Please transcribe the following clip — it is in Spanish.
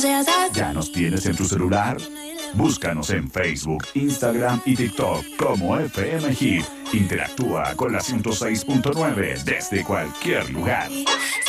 seas así. ¿Ya nos tienes en tu celular? Búscanos en Facebook, Instagram y TikTok como FM Hit. Interactúa con la 106.9 desde cualquier lugar.